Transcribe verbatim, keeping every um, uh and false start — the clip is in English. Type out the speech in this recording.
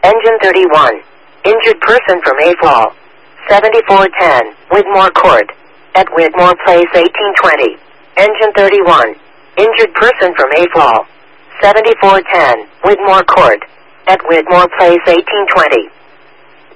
Engine thirty-one. Injured person from Mayfall. seventy-four ten, Widmore Court. At Widmore Place eighteen twenty. Engine thirty-one. Injured person from Mayfall. seventy-four ten, Widmore Court. At Widmore Place eighteen twenty.